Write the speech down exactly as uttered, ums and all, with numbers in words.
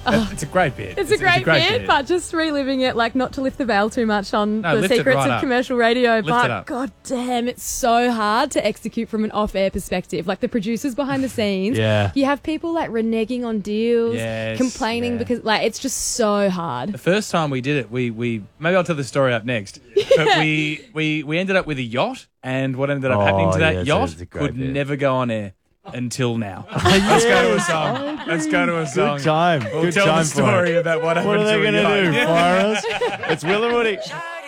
It's a great bit. It's, it's, a, great a great bit, bit, but just reliving it, like not to lift the veil too much on no, the secrets right of up. commercial radio, lift but god damn, it's so hard to execute from an off-air perspective. Like the producers behind the scenes, yeah. you have people like reneging on deals, yes, complaining yeah. because like it's just so hard. The first time we did it, we, we maybe I'll tell the story up next, but we, we, we ended up with a yacht, and what ended up oh, happening to that yes, yacht could bit. never go on air. Until now. Let's go to a song. Let's go to a song. Good time. We'll Good tell time the story for about what happened What are they to going to do? yacht. Fire us? It's Will and Woody.